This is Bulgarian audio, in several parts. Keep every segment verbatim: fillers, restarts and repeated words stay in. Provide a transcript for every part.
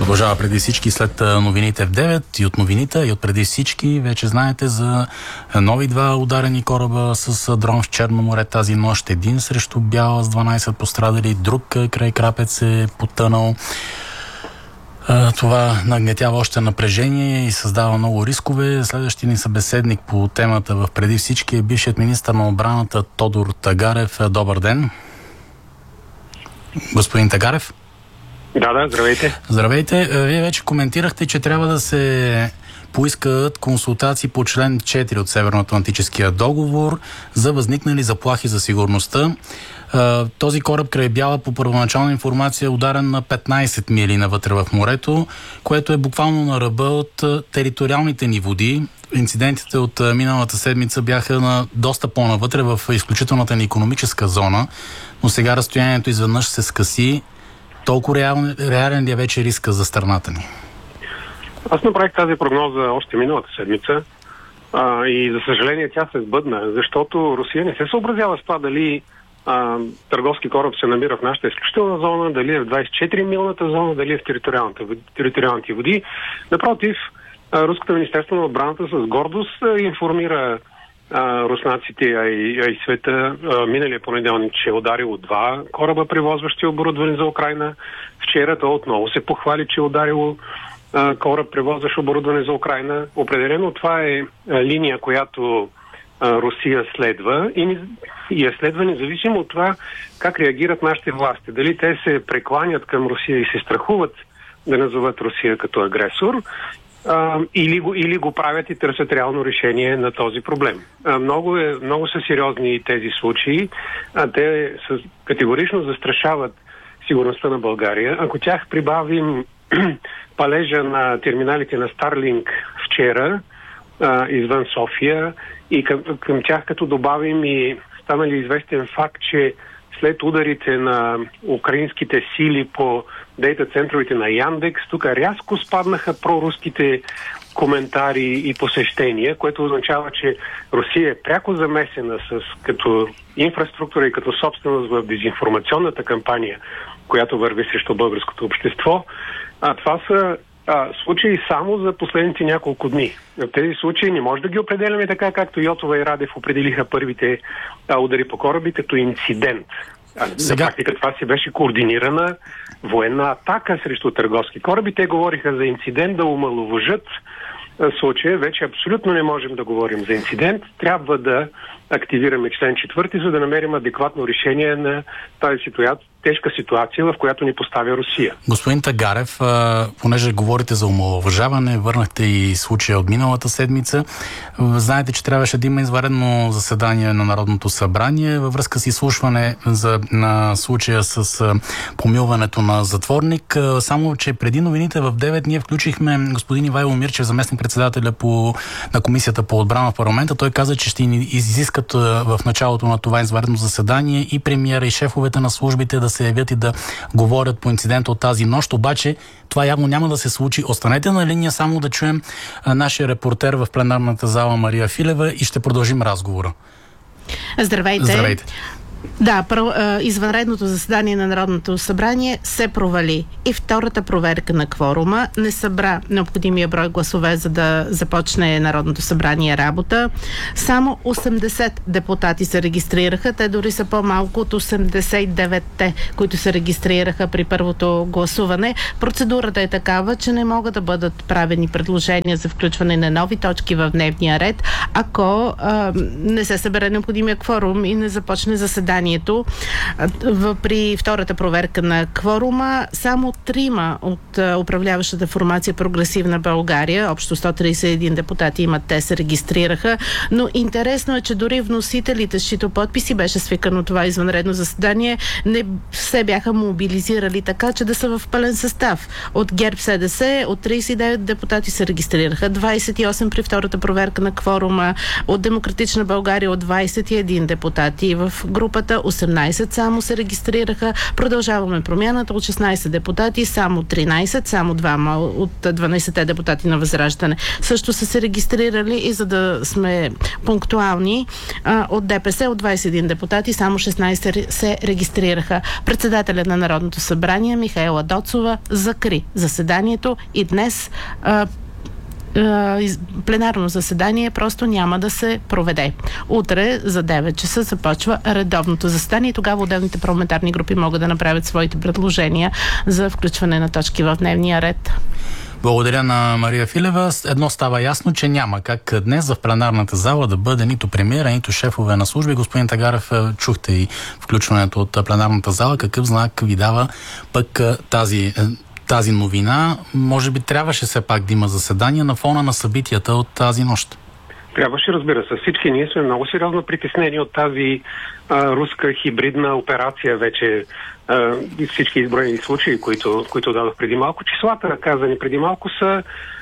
Продължава преди всички след новините в девет и от новините и от преди всички. Вече знаете за нови два ударени кораба с дрон в Черно море тази нощ. Един срещу Бяла с дванайсет пострадали, друг край Крапец е потънал. Това нагнетява още напрежение и създава много рискове. Следващия ни събеседник по темата в преди всички е бившият министър на отбраната Тодор Тагарев. Добър ден. Господин Тагарев? Да, да, здравейте. Здравейте. Вие вече коментирахте, че трябва да се поискат консултации по член четири от Северноатлантическия договор за възникнали заплахи за сигурността. Този кораб край Бяла по първоначална информация е ударен на петнайсет мили навътре в морето, което е буквално на ръба от териториалните ни води. Инцидентите от миналата седмица бяха на доста по-навътре в изключителната ни икономическа зона, но сега разстоянието изведнъж се скъси. Толкова реален, реален ли е вече риска за страната ни? Аз направих тази прогноза още миналата седмица а, и за съжаление тя се сбъдна, защото Русия не се съобразява с това дали а, търговски кораб се намира в нашата изключителна зона, дали е в двайсет и четири милната зона, дали е в териториалните води. Напротив, а, Руското министерство на отбраната с гордост а, информира а, руснаците, а и, а и света а, миналия понеделник, че е ударило два кораба, превозващи оборудване за Украйна. Вчера то отново се похвали, че е ударило а, кораб, превозващ оборудване за Украйна. Определено това е а, линия, която а, Русия следва и, и е следва независимо от това как реагират нашите власти. Дали те се прекланят към Русия и се страхуват да назоват Русия като агресор, А, или, го, или го правят и търсят реално решение на този проблем. А, много, е, много са сериозни тези случаи. А, те са, категорично застрашават сигурността на България. Ако тях прибавим палежа на терминалите на Старлинг вчера а, извън София и към, към тях като добавим и стана ли известен факт, че след ударите на украинските сили по дейта центровете на Яндекс, тук рязко спаднаха проруските коментари и посещения, което означава, че Русия е пряко замесена с като инфраструктура и като собственост в дезинформационната кампания, която върви срещу българското общество. А това са а, случаи само за последните няколко дни. В тези случаи не може да ги определяме така, както Йотова и Радев определиха първите а, удари по кораби като инцидент. Сега... На практика това си беше координирана военна атака срещу търговски кораби. Те говориха за инцидент, да омаловажат случая. Вече абсолютно не можем да говорим за инцидент. Трябва да активираме член четвърти, за да намерим адекватно решение на тази ситуация, тежка ситуация, в която ни поставя Русия. Господин Тагарев, понеже говорите за омаловажаване, върнахте и случая от миналата седмица. Знаете, че трябваше да има извънредно заседание на Народното събрание във връзка с изслушване за, на случая с помилването на затворник. Само, че преди новините в девет ние включихме господин Ивайло Мирчев, заместник-председателя по, на Комисията по отбрана в парламента. Той каза, че ще ни изискат в началото на това извънредно заседание и премиера, и шефовете на службите да се явят и да говорят по инцидента от тази нощ, обаче това явно няма да се случи. Останете на линия, само да чуем а, нашия репортер в пленарната зала Мария Филева и ще продължим разговора. Здравейте! Здравейте! Да, извънредното заседание на Народното събрание се провали и втората проверка на кворума не събра необходимия брой гласове, за да започне Народното събрание работа. Само осемдесет депутати се регистрираха. Те дори са по-малко от осемдесет и деветте, които се регистрираха при първото гласуване. Процедурата е такава, че не могат да бъдат правени предложения за включване на нови точки в дневния ред, ако а, не се събере необходимия кворум и не започне заседание. При втората проверка на кворума само трима от управляващата формация Прогресивна България, общо сто трийсет и един депутати имат, те се регистрираха, но интересно е, че дори вносителите, с чиито подписи беше свикано това извънредно заседание, не се бяха мобилизирали така, че да са в пълен състав. От ГЕРБ СДС от трийсет и девет депутати се регистрираха, двайсет и осем при втората проверка на кворума, от Демократична България от двайсет и един депутати, в група групата, осемнайсет само се регистрираха. Продължаваме промяната от шестнайсет депутати, само тринайсет, само двама от дванайсетте депутати на Възраждане също са се регистрирали, и за да сме пунктуални, от ДПС от двайсет и един депутати, само шестнайсет се регистрираха. Председателят на Народното събрание Михаела Доцова закри заседанието и днес а, пленарно заседание просто няма да се проведе. Утре за девет часа започва редовното заседание и тогава отделните парламентарни групи могат да направят своите предложения за включване на точки в дневния ред. Благодаря на Мария Филева. Едно става ясно, че няма как днес в пленарната зала да бъде нито премиера, нито шефове на служби. Господин Тагарев, чухте и включването от пленарната зала. Какъв знак ви дава пък тази тази новина? Може би трябваше все пак да има заседание на фона на събитията от тази нощ. Трябваше, разбира се. Всички ние сме много сериозно притеснени от тази а, руска хибридна операция вече а, и всички изброени случаи, които, които дадох преди малко. Числата, казани преди малко, са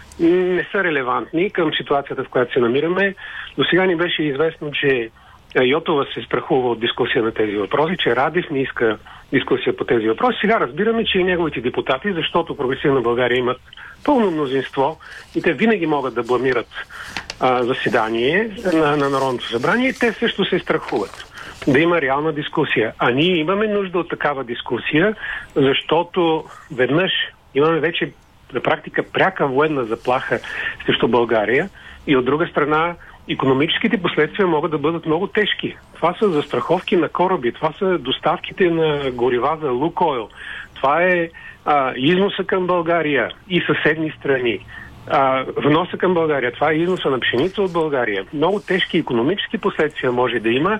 не са релевантни към ситуацията, в която се намираме. До сега ни беше известно, че Йотова се страхува от дискусия на тези въпроси, че Радев не иска дискусия по тези въпроси. Сега разбираме, че и неговите депутати, защото Прогресивна България имат пълно мнозинство и те винаги могат да бламират а, заседание на, на Народното събрание, те също се страхуват да има реална дискусия. А ние имаме нужда от такава дискусия, защото веднъж имаме вече на практика пряка военна заплаха срещу България и от друга страна икономическите последствия могат да бъдат много тежки. Това са застраховки на кораби, това са доставките на горива за Лукойл, това е а, износа към България и съседни страни, а, вноса към България, това е износа на пшеница от България. Много тежки икономически последствия може да има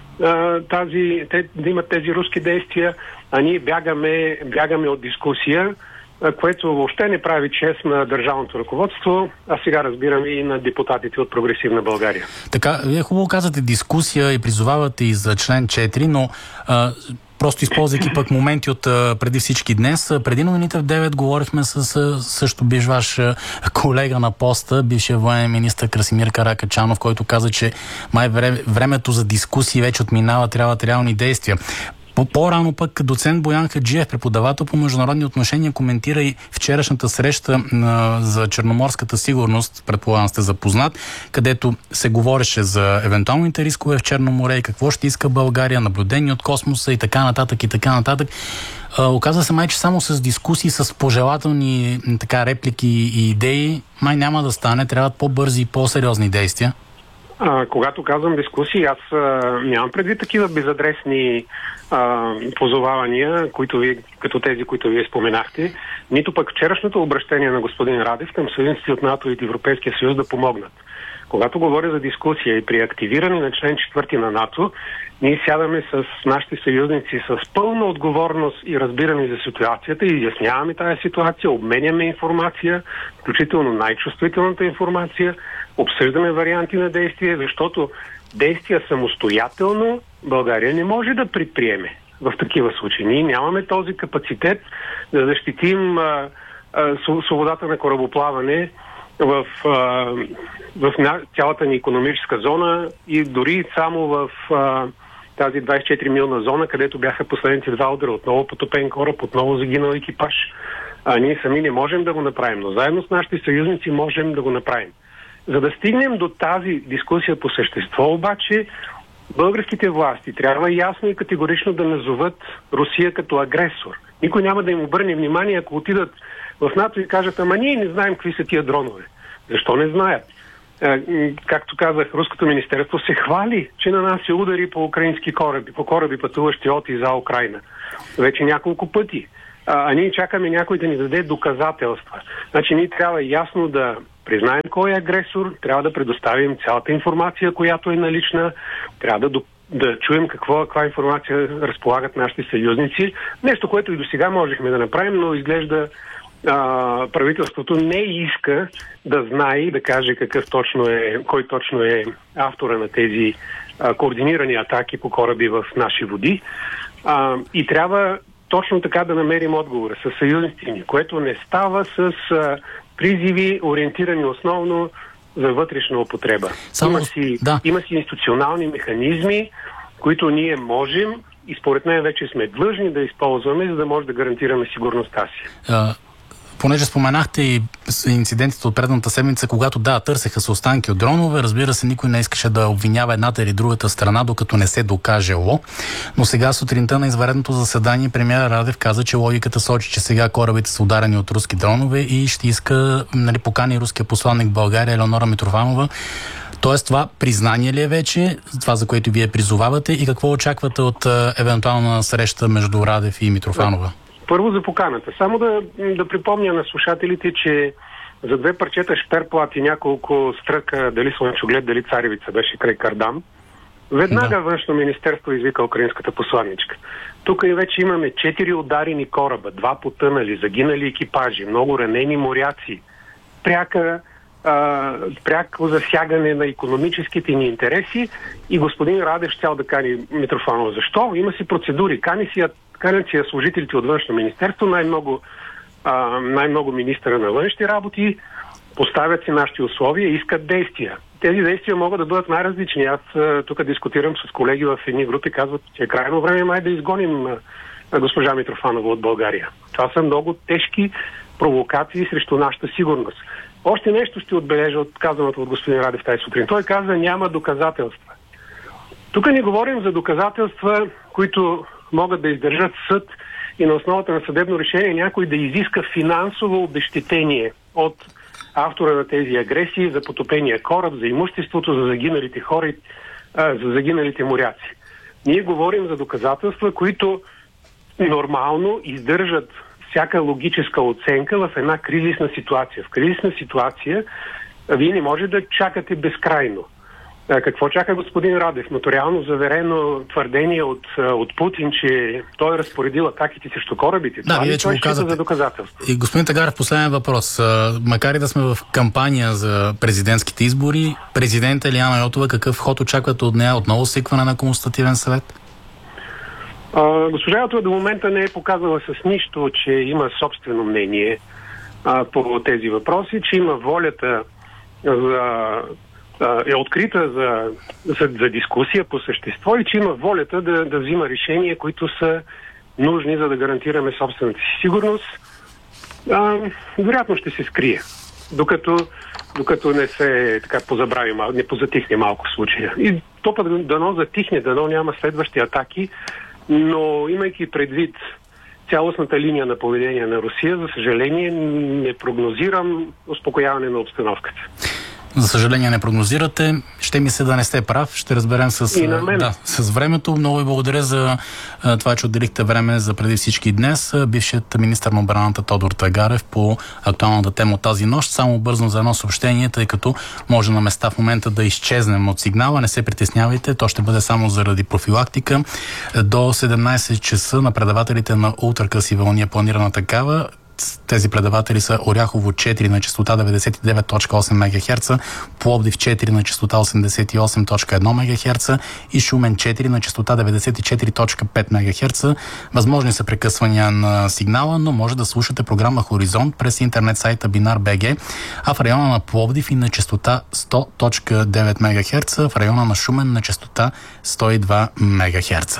а, тази, те, да имат тези руски действия, а ние бягаме, бягаме от дискусия, което въобще не прави чест на държавното ръководство, а сега разбираме и на депутатите от Прогресивна България. Така, вие хубаво казвате дискусия и призовавате и за член четири, но а, просто използвайки пък моменти от а, преди всички днес, преди новините в девет говорихме с а, също биш ваш а, колега на поста, бившия военен министър Красимир Каракачанов, който каза, че май време, времето за дискусии вече отминава, трябват реални действия. По-рано пък доцент Боян Хаджиев, преподавател по международни отношения, коментира и вчерашната среща а, за черноморската сигурност, предполагам сте запознат, където се говореше за евентуалните рискове в Черно море и какво ще иска България, наблюдение от космоса и така нататък и така нататък. А, оказва се май, че само с дискусии, с пожелателни така, реплики и идеи май няма да стане, трябват по-бързи и по-сериозни действия. А, когато казвам дискусии, аз а, нямам предвид такива безадресни а, позовавания, които ви, като тези, които вие споменахте, нито пък вчерашното обращение на господин Радев към съюзниците от НАТО и Европейския съюз да помогнат. Когато говоря за дискусия и при активиране на член четвърти на НАТО, ние сядаме с нашите съюзници с пълна отговорност и разбиране за ситуацията и изясняваме тази ситуация, обменяме информация, включително най-чувствителната информация, обсъждаме варианти на действие, защото действия самостоятелно България не може да предприеме в такива случаи. Ние нямаме този капацитет да защитим а, а, свободата на корабоплаване в, а, в цялата ни икономическа зона и дори само в а, тази двайсет и четири милна зона, където бяха последните два удара, отново потопен кораб, отново загинал екипаж. А ние сами не можем да го направим, но заедно с нашите съюзници можем да го направим. За да стигнем до тази дискусия по същество, обаче, българските власти трябва ясно и категорично да назоват Русия като агресор. Никой няма да им обърне внимание, ако отидат в НАТО и кажат, ама ние не знаем какви са тия дронове. Защо не знаят? Както казах, Руското министерство се хвали, че нанася удари по украински кораби, по кораби пътуващи от и за Украйна. Вече няколко пъти. А, а ние чакаме някой да ни даде доказателства. Значи ние трябва ясно да признаем кой е агресор, трябва да предоставим цялата информация, която е налична, трябва да, да чуем какво, каква информация разполагат нашите съюзници. Нещо, което и до сега можехме да направим, но изглежда а, правителството не иска да знае и да каже какъв точно е, кой точно е автора на тези а, координирани атаки по кораби в наши води. А, и трябва точно така да намерим отговора с съюзниците ни, което не става с а, призиви, ориентирани основно за вътрешна употреба. Само... Има, си, да. има си институционални механизми, които ние можем и според мен вече сме длъжни да използваме, за да може да гарантираме сигурността си. Понеже споменахте и инцидентите от предната седмица, когато да, търсеха се останки от дронове, разбира се, никой не искаше да обвинява едната или другата страна, докато не се докажело. Но сега сутринта на извънредното заседание премиерът Радев каза, че логиката сочи, че сега корабите са ударени от руски дронове и ще иска, нали, покани руския посланник в България Елеонора Митрофанова. Тоест, това признание ли е вече, това, за което вие призовавате, и какво очаквате от е, евентуална среща между Радев и Митрофанова? Първо за поканата. Само да, да припомня на слушателите, че за две парчета шперплат и няколко стръка, дали слънчоглед, дали царевица беше край Кардам, веднага да. Външно министерство извика украинската посланничка. Тук и вече имаме четири ударени кораба, два потънали, загинали екипажи, много ранени моряци, пряка пряко засягане на икономическите ни интереси и господин Радев щял да кани Митрофанова. Защо? Има си процедури. Кани си, канят си служителите от Външно министерство, най-много, а, най-много министъра на външни работи, поставят си нашите условия и искат действия. Тези действия могат да бъдат най-различни. Аз а, тук дискутирам с колеги в едни групи, казват, че е крайно време май да изгоним а, госпожа Митрофанова от България. Това са много тежки провокации срещу нашата сигурност. Още нещо ще отбележа от казаното от господин Радев тази сутрин. Той каза, няма доказателства. Тук не говорим за доказателства, които могат да издържат съд и на основата на съдебно решение някой да изиска финансово обезщетение от автора на тези агресии за потопения кораб, за имуществото, за загиналите хора, за загиналите моряци. Ние говорим за доказателства, които нормално издържат всяка логическа оценка в една кризисна ситуация. В кризисна ситуация вие не може да чакате безкрайно. Какво чака господин Радев? Нотариално заверено твърдение от, от Путин, че той е разпоредил атаките срещу корабите. Да, вие вече го казвате. За доказателство. И господин Тагарев, последен въпрос. Макар и да сме в кампания за президентските избори, президента Илияна Йотова, какъв ход очаквате от нея? Отново свикване на Консултативен съвет? Uh, госпожа Йотова до момента не е показала с нищо, че има собствено мнение uh, по тези въпроси, че има волята за, uh, е открита за, за, за дискусия по същество и че има волята да, да взима решения, които са нужни, за да гарантираме собствената си сигурност. Uh, вероятно ще се скрие, докато, докато не се така позабрави, не позатихне малко случая. И то път дано затихне, дано няма следващи атаки, но имайки предвид цялостната линия на поведение на Русия, за съжаление не прогнозирам успокояване на обстановката. За съжаление не прогнозирате. Ще ми се да не сте прав. Ще разберем с, да, с времето. Много ви благодаря за а, това, че отделихте време за преди всички днес. Бившият министър на отбраната Тодор Тагарев по актуалната тема от тази нощ. Само бързо за едно съобщение, тъй като може на места в момента да изчезнем от сигнала. Не се притеснявайте. То ще бъде само заради профилактика. До седемнайсет часа на предавателите на ултракъси вълни е планирана такава. Тези предаватели са Оряхово четири на честота деветдесет и девет точка осем мегахерца, Пловдив четири на честота осемдесет и осем точка едно мегахерца и Шумен четири на честота деветдесет и четири точка пет мегахерца. Възможни са прекъсвания на сигнала, но може да слушате програма Хоризонт през интернет сайта Бинар точка би джи, а в района на Пловдив и на честота сто точка девет мегахерца, в района на Шумен на честота сто и два мегахерца.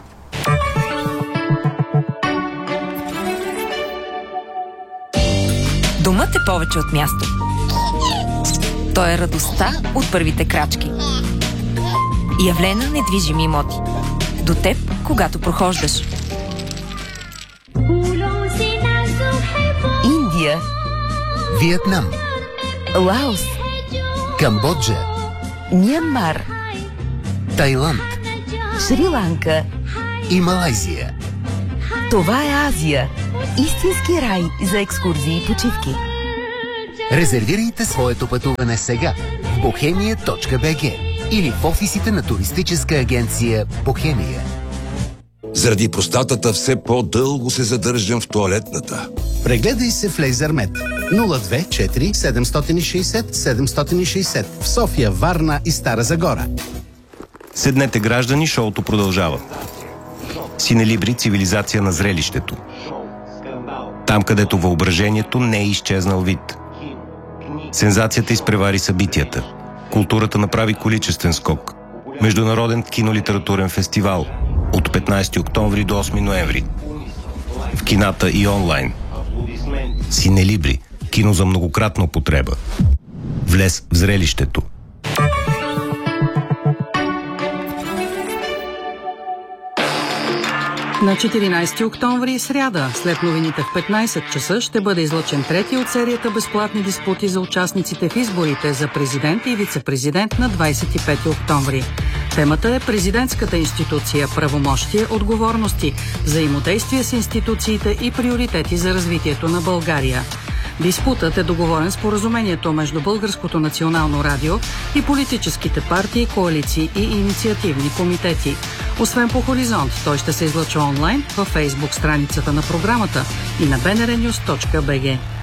Домът е повече от място. Той е радостта от първите крачки. Явлена недвижими имоти. До теб, когато прохождаш. Индия, Виетнам, Лаос, Камбоджа, Мянмар, Тайланд, Шри-Ланка и Малайзия. Това е Азия. Истински рай за екскурзии и почивки. Резервирайте своето пътуване сега в бохемия точка би джи или в офисите на туристическа агенция Бохемия. Заради простатата все по-дълго се задържам в тоалетната. Прегледай се в Лейзермед. нула две четири седем шест седем шест седем в София, Варна и Стара Загора. Седнете, граждани, шоуто продължава. Синелибри, цивилизация на зрелището. Там, където въображението не е изчезнал вид. Сензацията изпревари събитията. Културата направи количествен скок. Международен кинолитературен фестивал от петнайсети октомври до осми ноември. В кината и онлайн. Синелибри. Кино за многократна употреба. Влез в зрелището. На четиринайсети октомври, сряда, след новините в петнайсет часа, ще бъде излъчен трети от серията безплатни диспути за участниците в изборите за президент и вице-президент на двайсет и пети октомври. Темата е президентската институция, правомощия, отговорности, взаимодействие с институциите и приоритети за развитието на България. Диспутът е договорен споразумението между Българското национално радио и политическите партии, коалиции и инициативни комитети. Освен по Хоризонт, той ще се излъчва онлайн във Фейсбук страницата на програмата и на би ен ар нюз точка би джи.